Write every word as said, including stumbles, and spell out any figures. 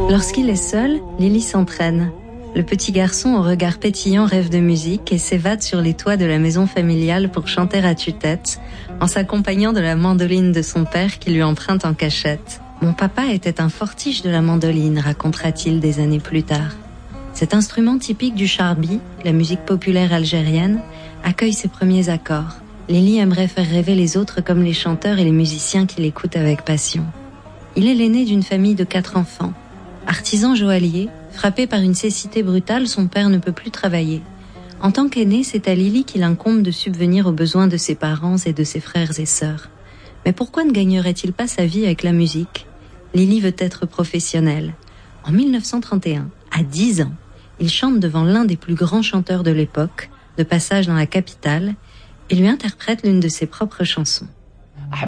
Lorsqu'il est seul, Lily s'entraîne. Le petit garçon au regard pétillant rêve de musique et s'évade sur les toits de la maison familiale pour chanter à tue-tête, en s'accompagnant de la mandoline de son père qui lui emprunte en cachette. Mon papa était un fortiche de la mandoline, racontera-t-il des années plus tard. Cet instrument typique du charbi, la musique populaire algérienne, accueille ses premiers accords. Lily aimerait faire rêver les autres comme les chanteurs et les musiciens qui l'écoutent avec passion. Il est l'aîné d'une famille de quatre enfants. Artisan joaillier, frappé par une cécité brutale, son père ne peut plus travailler. En tant qu'aîné, c'est à Lily qu'il incombe de subvenir aux besoins de ses parents et de ses frères et sœurs. Mais pourquoi ne gagnerait-il pas sa vie avec la musique ? Lily veut être professionnelle. En mille neuf cent trente et un, à dix ans, il chante devant l'un des plus grands chanteurs de l'époque, de passage dans la capitale, et lui interprète l'une de ses propres chansons.